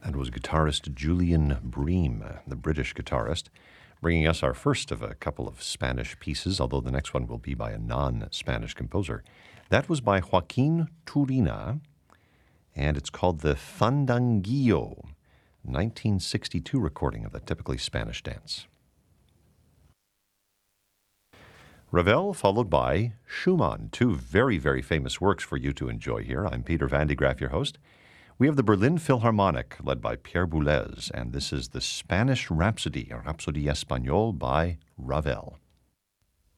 That was guitarist Julian Bream, the British guitarist, bringing us our first of a couple of Spanish pieces, although the next one will be by a non-Spanish composer. That was by Joaquin Turina, and it's called the Fandanguillo, 1962 recording of the typically Spanish dance. Ravel followed by Schumann, two very, very famous works for you to enjoy here. I'm Peter Van de Graaff, your host. We have the Berlin Philharmonic, led by Pierre Boulez, and this is the Spanish Rhapsody, or Rhapsody Espagnole by Ravel.